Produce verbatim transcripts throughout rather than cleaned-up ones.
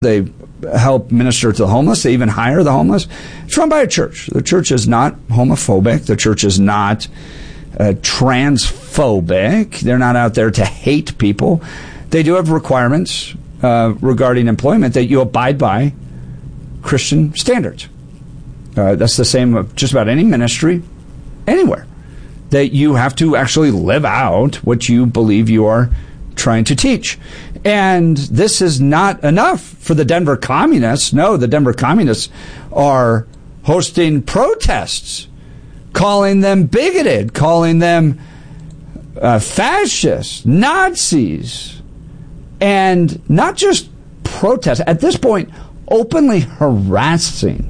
They help minister to the homeless. They even hire the homeless. It's run by a church. The church is not homophobic. The church is not uh, transphobic. They're not out there to hate people. They do have requirements uh, regarding employment that you abide by Christian standards. Uh, that's the same of just about any ministry anywhere. That you have to actually live out what you believe you are trying to teach. And this is not enough for the Denver Communists. No, the Denver Communists are hosting protests, calling them bigoted, calling them uh, fascists, Nazis, and not just protests. At this point, openly harassing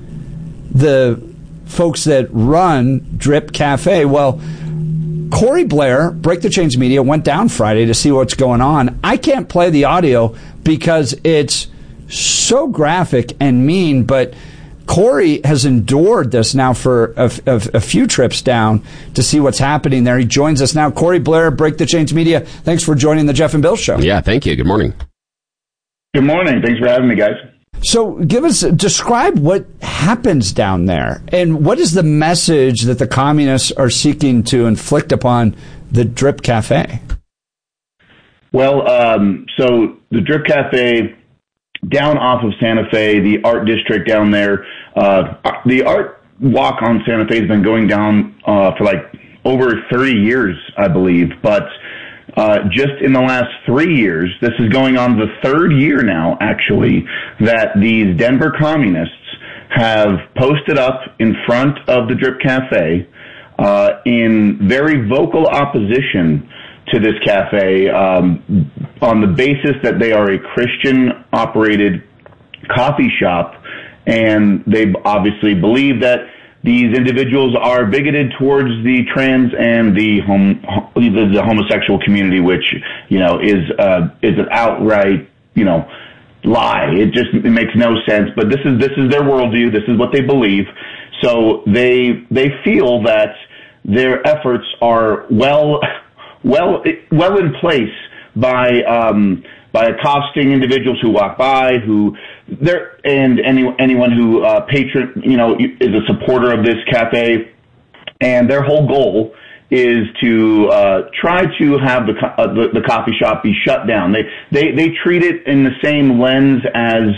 the folks that run Drip Cafe. Well, Corey Blair, Break the Chains Media, went down Friday to see what's going on. I can't play the audio because it's so graphic and mean, but Corey has endured this now for a, a, a few trips down to see what's happening there. He joins us now. Corey Blair, Break the Chains Media, thanks for joining the Jeff and Bill Show. Yeah, thank you. Good morning. Good morning. Thanks for having me, guys. So give us, describe what happens down there, and what is the message that the communists are seeking to inflict upon the Drip Cafe? Well, um, so the Drip Cafe down off of Santa Fe, the art district down there, uh, the art walk on Santa Fe has been going down uh, for like over thirty years, I believe, but Uh, just in the last three years, this is going on the third year now, actually, that these Denver communists have posted up in front of the Drip Cafe uh, in very vocal opposition to this cafe um, on the basis that they are a Christian-operated coffee shop, and they obviously believe that these individuals are bigoted towards the trans and the hom- the, the homosexual community, which, you know, is uh, is an outright, you know, lie. It just it makes no sense. But this is this is their worldview. This is what they believe. So they they feel that their efforts are well well well in place by um, by accosting individuals who walk by, who there and any anyone who uh, patron you know is a supporter of this cafe, and their whole goal is to uh, try to have the, uh, the the coffee shop be shut down. They they they treat it in the same lens as,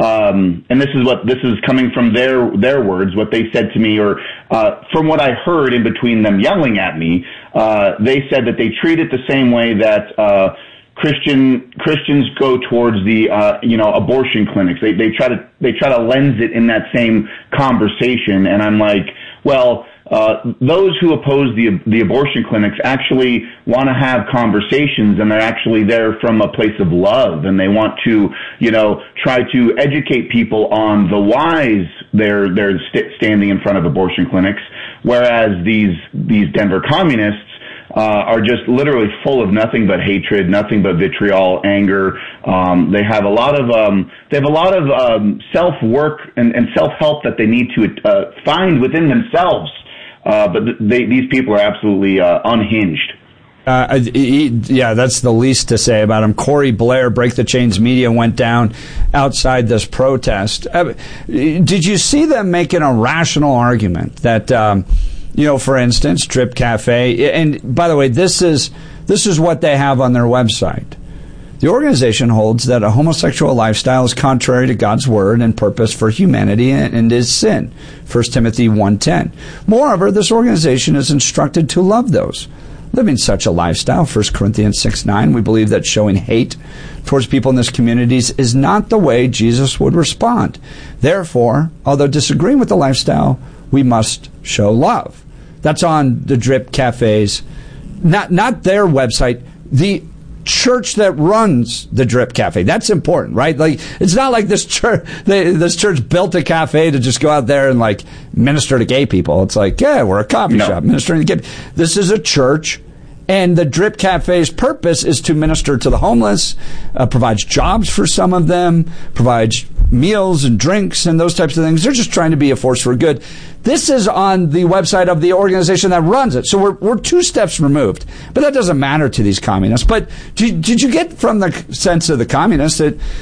um, and this is what this is coming from their their words, what they said to me, or uh, from what I heard in between them yelling at me. Uh, they said that they treat it the same way that Uh, Christian Christians go towards the uh, you know abortion clinics. They they try to they try to lens it in that same conversation, and I'm like, well, uh, those who oppose the the abortion clinics actually want to have conversations, and they're actually there from a place of love, and they want to you know try to educate people on the whys they're they're st- standing in front of abortion clinics, whereas these these Denver communists Uh, are just literally full of nothing but hatred, nothing but vitriol, anger. Um, they have a lot of um, they have a lot of um, self work and, and self help that they need to uh, find within themselves. Uh, but they, these people are absolutely uh, unhinged. Uh, he, yeah, that's the least to say about him. Corey Blair, Break the Chains Media, went down outside this protest. Uh, did you see them making a rational argument that? Um, You know, for instance, Drip Cafe, and by the way, this is this is what they have on their website. The organization holds that a homosexual lifestyle is contrary to God's word and purpose for humanity and is sin, First Timothy one ten. Moreover, this organization is instructed to love those living such a lifestyle, First Corinthians six nine. We believe that showing hate towards people in these communities is not the way Jesus would respond. Therefore, although disagreeing with the lifestyle, we must show love. That's on the Drip Cafe's, not not their website, the church that runs the Drip Cafe. That's important, right? Like, it's not like this church, they, this church built a cafe to just go out there and like minister to gay people. It's like, yeah, we're a coffee no. shop ministering to gay people. This is a church, and the Drip Cafe's purpose is to minister to the homeless, uh, provides jobs for some of them, provides meals and drinks and those types of things. They're just trying to be a force for good. This is on the website of the organization that runs it. So we're we're two steps removed. But that doesn't matter to these communists. But did, did you get from the sense of the communists that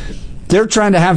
They're trying to have